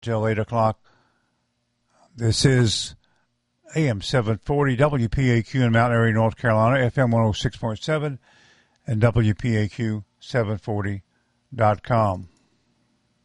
till 8 o'clock. This is AM 740 WPAQ in Mount Airy, North Carolina, FM 106.7, and WPAQ740.com.